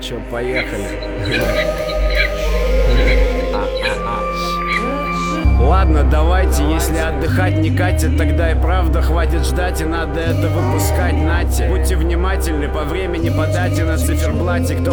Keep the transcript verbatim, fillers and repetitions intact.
Чё, поехали. Ладно, давайте, если отдыхать не катит, тогда и правда хватит ждать, и надо это выпускать, нате. Будьте внимательны по времени, по дате на циферблате. Кто